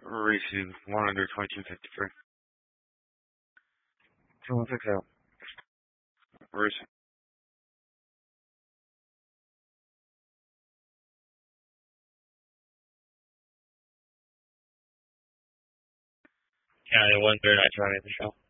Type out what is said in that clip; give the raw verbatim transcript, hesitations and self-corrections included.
Receive one under twenty-two fifty-three. two one six out. Receive. County one thirty-nine twenty, Michelle.